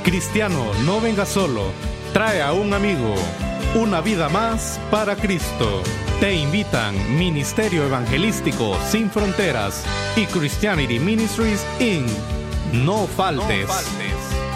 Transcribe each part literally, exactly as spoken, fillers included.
Cristiano, no venga solo, trae a un amigo. Una vida más para Cristo. Te invitan Ministerio Evangelístico Sin Fronteras y Christianity Ministries incorporated. No faltes. No faltes.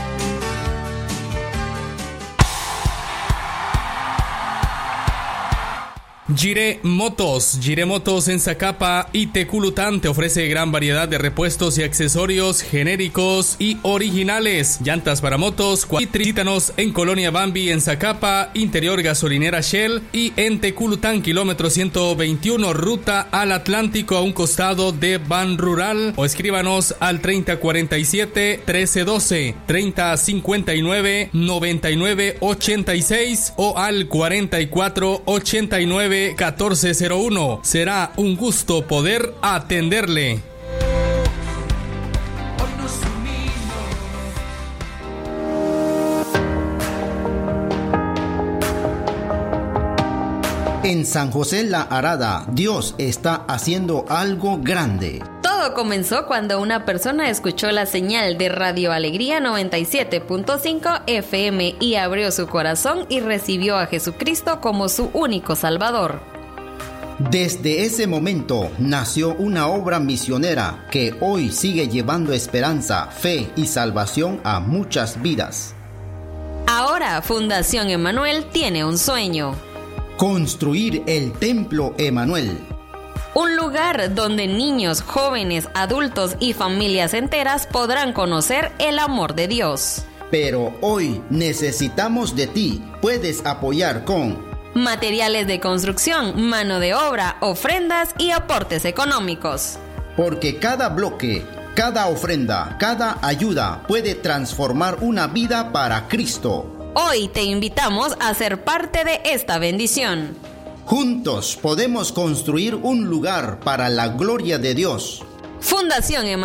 Jiré Motos. Jiré Motos en Zacapa y Teculután te ofrece gran variedad de repuestos y accesorios genéricos y originales. Llantas para motos. Visítanos en Colonia Bambi en Zacapa, interior gasolinera Shell, y en Teculután, kilómetro ciento veintiuno, ruta al Atlántico, a un costado de Ban Rural. O escríbanos al treinta cuarenta y siete, trece doce, treinta cincuenta y nueve, noventa y nueve ochenta y seis o al cuarenta y cuatro ochenta y nueve catorce cero uno. Será un gusto poder atenderle. En San José La Arada, Dios está haciendo algo grande. Todo comenzó cuando una persona escuchó la señal de Radio Alegría noventa y siete punto cinco F M y abrió su corazón y recibió a Jesucristo como su único Salvador. Desde ese momento nació una obra misionera que hoy sigue llevando esperanza, fe y salvación a muchas vidas. Ahora Fundación Emanuel tiene un sueño: construir el Templo Emanuel. Un lugar donde niños, jóvenes, adultos y familias enteras podrán conocer el amor de Dios. Pero hoy necesitamos de ti. Puedes apoyar con materiales de construcción, mano de obra, ofrendas y aportes económicos. Porque cada bloque, cada ofrenda, cada ayuda puede transformar una vida para Cristo. Hoy te invitamos a ser parte de esta bendición. Juntos podemos construir un lugar para la gloria de Dios. Fundación Emanuel.